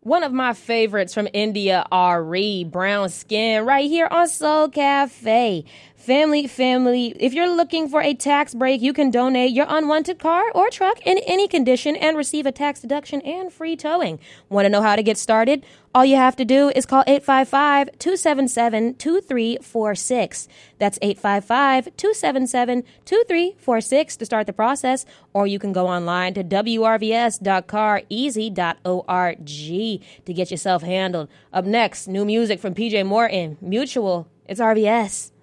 One of my favorites from India, Ari, Brown Skin, right here on Soul Cafe. Family, if you're looking for a tax break, you can donate your unwanted car or truck in any condition and receive a tax deduction and free towing. Want to know how to get started? All you have to do is call 855-277-2346. That's 855-277-2346 to start the process, or you can go online to wrvs.careasy.org to get yourself handled. Up next, new music from PJ Morton, Mutual. It's RVS.